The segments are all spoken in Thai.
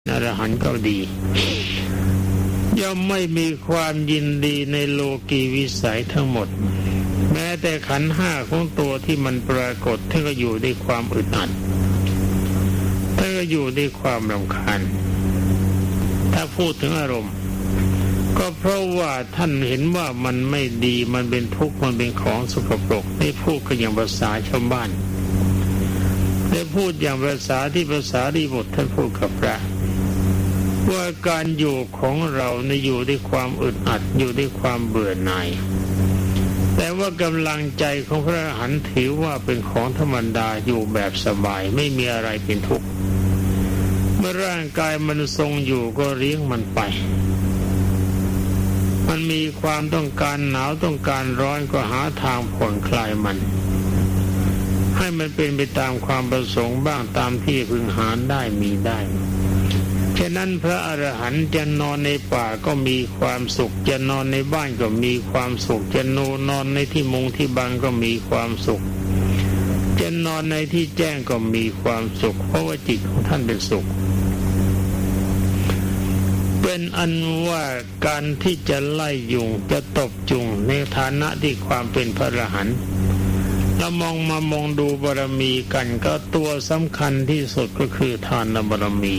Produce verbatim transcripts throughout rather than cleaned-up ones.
อรหันต์ก็ดีย่อมไม่มีความยินดีในโลกีวิสัยทั้งหมดแม้แต่ขันธ์ห้าของตัวที่มันปรากฏท่านก็อยู่ด้วยความอึดอัดท่านก็อยู่ด้วยความรำคาญถ้าพูดถึงอารมณ์ก็เพราะว่าท่านเห็นว่ามันไม่ดีมันเป็นทุกข์มันเป็นของสกปรกได้พูดกันอย่างภาษาชาวบ้านได้พูดอย่างภาษาที่ภาษาดีบทท่านพูดกับพระว่าการอยู่ของเราในอยู่ด้วยความอึดอัดอยู่ด้วยความเบื่อหน่ายแต่ว่ากำลังใจของพระอรหันต์ถือว่าเป็นของธรรมดาอยู่แบบสบายไม่มีอะไรเป็นทุกข์เมื่อร่างกายมันทรงอยู่ก็เลี้ยงมันไปมันมีความต้องการหนาวต้องการร้อนก็หาทางผ่อนคลายมันให้มันเป็นไปตามความประสงค์บ้างตามที่พึงหาได้มีได้ฉะนั้นพระอรหันต์จะนอนในป่าก็มีความสุขจะนอนในบ้านก็มีความสุขจะนอนในที่มุงที่บังก็มีความสุขจะนอนในที่แจ้งก็มีความสุขเพราะว่าจิตของท่านเป็นสุขเป็นอันว่าการที่จะไล่ยุงจะตบจุงในฐานะที่ความเป็นพระอรหันต์เรามองมามองดูบารมีกันก็ตัวสำคัญที่สุดก็คือทานบารมี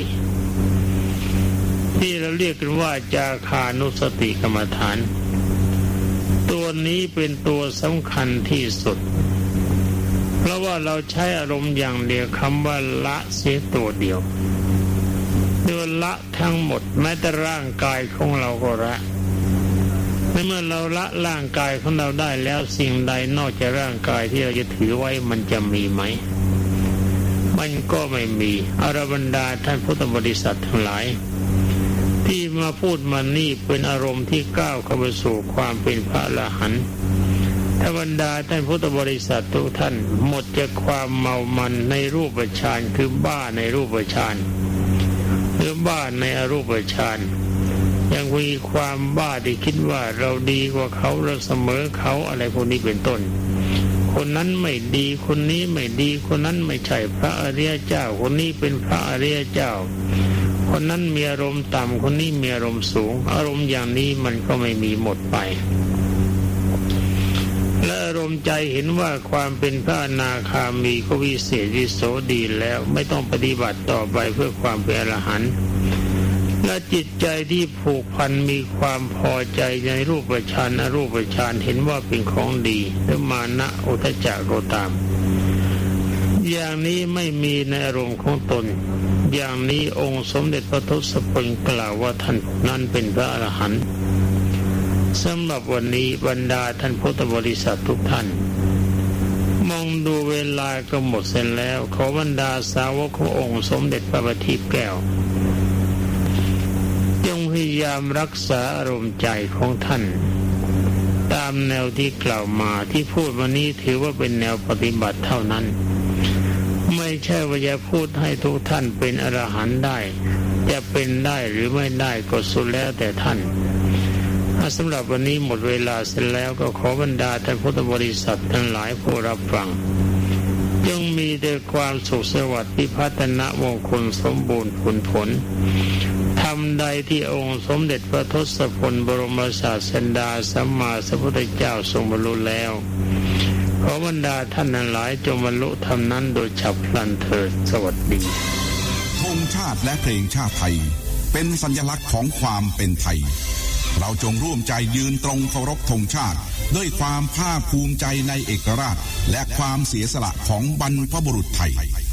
ที่เราเรียกกันว่าจาคานุสติกรรมฐานตัวนี้เป็นตัวสำคัญที่สุดเพราะว่าเราใช้อารมณ์อย่างเดียวคำว่าละเสียตัวเดียวโดยละทั้งหมดแม้แต่ร่างกายของเราก็ละเมื่อเราละร่างกายของเราได้แล้วสิ่งใดนอกจากร่างกายที่เราจะถือไว้มันจะมีไหมมันก็ไม่มีอรบรรดาท่านพุทธบริษัททั้งหลายที่มาพูดมานี่เป็นอารมณ์ที่ก้าวเข้าไปสู่ความเป็นพระอรหันต์ธรรมดาท่านพุทธบริษัททุกท่านหมดจากความเมามันในรูปฌานคือบ้าในรูปฌานหรือบ้าในอรูปฌานยังมีความบ้าที่คิดว่าเราดีกว่าเขาเราเสมอเขาอะไรพวกนี้เป็นต้นคนนั้นไม่ดีคนนี้ไม่ดีคนนั้นไม่ใช่พระอริยเจ้าคนนี้เป็นพระอริยเจ้าคนนั้นมีอารมณ์ต่ำคนนี้มีอารมณ์สูงอารมณ์อย่างนี้มันก็ไม่มีหมดไปและอารมณ์ใจเห็นว่าความเป็นพระอนาคามีก็วิเศษวิโสดีแล้วไม่ต้องปฏิบัติต่อไปเพื่อความเป็นอรหันต์และจิตใจที่ผูกพันมีความพอใจในรูปฌานอรูปฌานเห็นว่าเป็นของดีหรือมานะอุทธัจจะก็ตามอย่างนี้ไม่มีในอารมณ์ของตนอย่างนี้องค์สมเด็จพระทศพลกล่าวว่าท่านนั้นเป็นพระอรหันต์สำหรับวันนี้บรรดาท่านพุทธบริษัททุกท่านมองดูเวลาก็หมดเส้นแล้วขอบรรดาสาวกขององค์สมเด็จพระบัณฑิตแก้วจงพยายามรักษาอารมณ์ใจของท่านตามแนวที่กล่าวมาที่พูดวันนี้ถือว่าเป็นแนวปฏิบัติเท่านั้นไม่ใช่ว่าจะพูดให้ทุกท่านเป็นอรหันต์ได้จะเป็นได้หรือไม่ได้ก็สุดแล้วแต่ท่านสำหรับวันนี้หมดเวลาเสร็จแล้วก็ขอบรรดาท่านพุทธบริษัททั้งหลายผู้รับฟังจงมีแต่ความสุขสวัสดิ์พิพัฒนมงคลสมบูรณ์ผลผลทำใดที่องค์สมเด็จพระทศพลบรมศาสดาสัมมาสัมพุทธเจ้าทรงบรรลุแล้วขอบรรดาท่านทั้งหลายจงบรรลุธรรมนั้นโดยฉับพลันเถิดสวัสดีธงชาติและเพลงชาติไทยเป็นสัญลักษณ์ของความเป็นไทยเราจงร่วมใจยืนตรงเคารพธงชาติด้วยความภาคภูมิใจในเอกราชและความเสียสละของบรรพบุรุษไทย